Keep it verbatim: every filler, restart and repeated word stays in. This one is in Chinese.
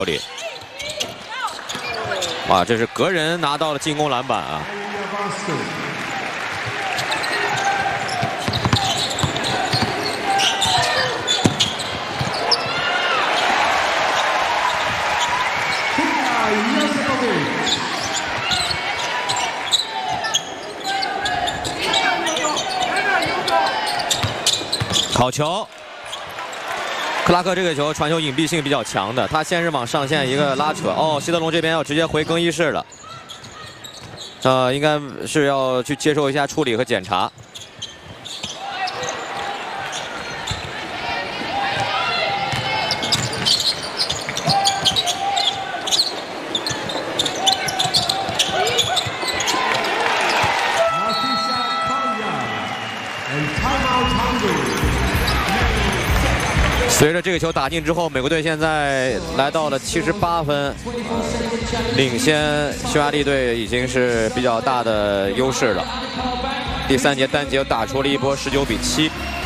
里。哇，这是个人拿到了进攻篮板啊！好球！克拉克这个球传球隐蔽性比较强的，他先是往上线一个拉扯，哦，希德龙这边要直接回更衣室了，呃，应该是要去接受一下处理和检查。随着这个球打进之后，美国队现在来到了七十八分，领先匈牙利队已经是比较大的优势了。第三节单节又打出了一波十九比七。